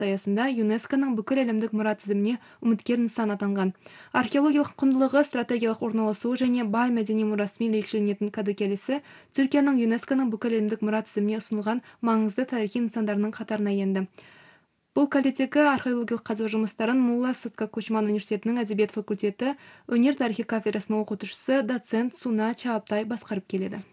проекті аясында ЮНЕСКО-ның бүкіл әлемдік мұра тізіміне үміткер нысан атанған. Археологиялық құндылығы, стратегиялық орналасуы және бай мәдени мұрасымен ерекшеленетін Кады келесі Түркияның ЮНЕСКО-ның бүкіл әлемдік мұра тізіміне ұсынылған маңызды тарихи нысандарының қатарына енді. Бұл кәлетегі археологиялық қазба жұмыстарын Мулла Сыдқа Көчман университетінің әдебиет факультеті өнер тарихи кафедрасының оқытушысы доцент Суна Чааптай басқарып келеді.